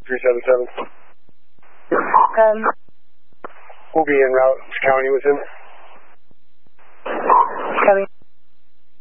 377. We'll be en route to county with him. Coming.